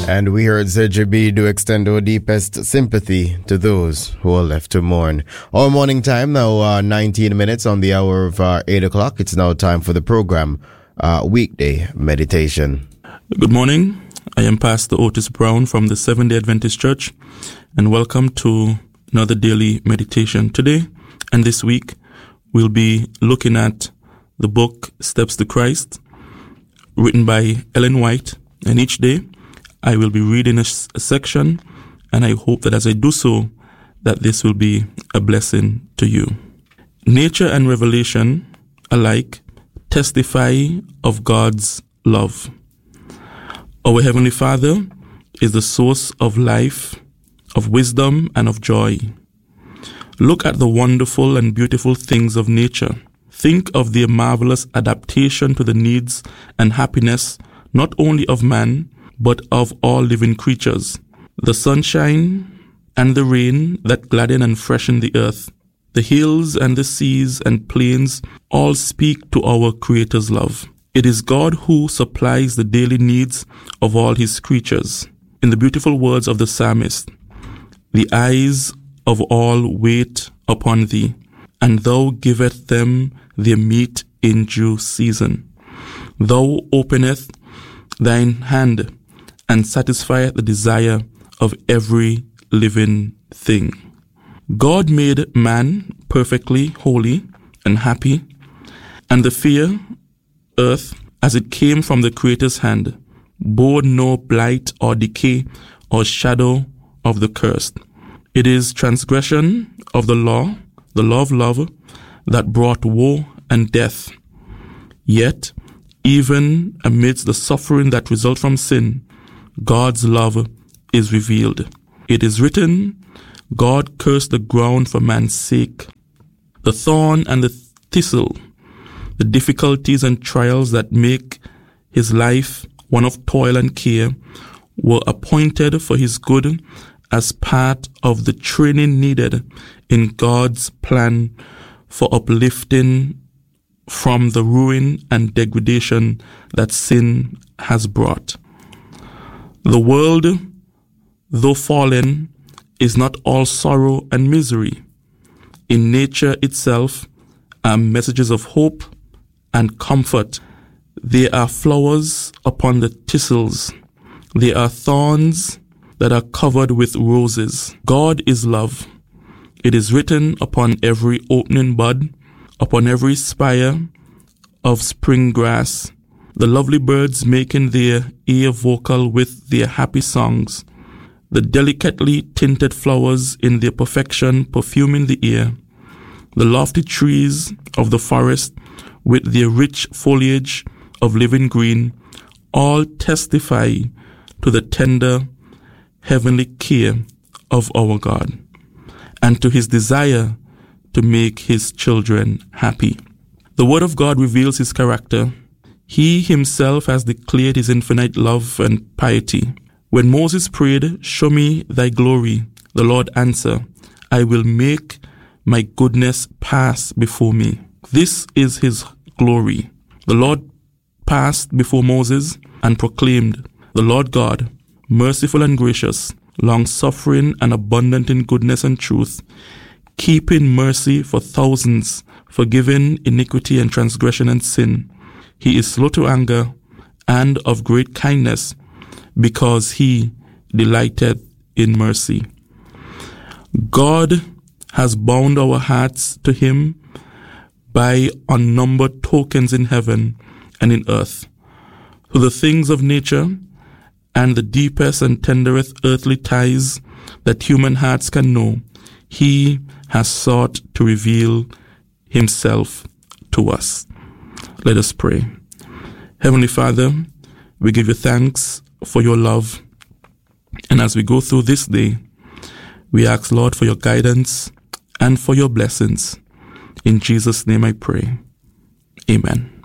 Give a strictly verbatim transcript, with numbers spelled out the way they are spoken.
And we here at Z J B do extend our deepest sympathy to those who are left to mourn. Our morning time now, uh, nineteen minutes on the hour of uh, eight o'clock. It's now time for the program, uh, Weekday Meditation. Good morning. I am Pastor Otis Brown from the Seventh-day Adventist Church, and welcome to another daily meditation. Today and this week, we'll be looking at the book Steps to Christ, written by Ellen White, and each day I will be reading a, a section, and I hope that as I do so, that this will be a blessing to you. Nature and revelation alike testify of God's love. Our Heavenly Father is the source of life, of wisdom, and of joy. Look at the wonderful and beautiful things of nature. Think of their marvelous adaptation to the needs and happiness not only of man, but of all living creatures. The sunshine and the rain that gladden and freshen the earth, the hills and the seas and plains all speak to our Creator's love. It is God who supplies the daily needs of all His creatures. In the beautiful words of the psalmist, "The eyes of all wait upon Thee, and Thou giveth them their meat in due season. Thou openeth Thine hand, and satisfieth the desire of every living thing." God made man perfectly holy and happy, and the fair earth, as it came from the Creator's hand, bore no blight or decay or shadow of the cursed. It is transgression of the law, the law of love, that brought woe and death. Yet, even amidst the suffering that results from sin, God's love is revealed. It is written, God cursed the ground for man's sake. The thorn and the thistle, the difficulties and trials that make his life one of toil and care, were appointed for his good as part of the training needed in God's plan for uplifting from the ruin and degradation that sin has brought. The world, though fallen, is not all sorrow and misery. In nature itself are messages of hope and comfort. There are flowers upon the thistles. There are thorns that are covered with roses. God is love. It is written upon every opening bud, upon every spire of spring grass, the lovely birds making their ear vocal with their happy songs, the delicately tinted flowers in their perfection perfuming the ear, the lofty trees of the forest with their rich foliage of living green, all testify to the tender heavenly care of our God and to His desire to make His children happy. The Word of God reveals His character. He Himself has declared His infinite love and piety. When Moses prayed, "Show me Thy glory," the Lord answered, "I will make my goodness pass before me." This is His glory. The Lord passed before Moses and proclaimed, "The Lord God, merciful and gracious, long-suffering and abundant in goodness and truth, keeping mercy for thousands, forgiving iniquity and transgression and sin. He is slow to anger and of great kindness, because He delighted in mercy." God has bound our hearts to Him by unnumbered tokens in heaven and in earth. To the things of nature and the deepest and tenderest earthly ties that human hearts can know, He has sought to reveal Himself to us. Let us pray. Heavenly Father, we give You thanks for Your love. And as we go through this day, we ask, Lord, for Your guidance and for Your blessings. In Jesus' name I pray. Amen.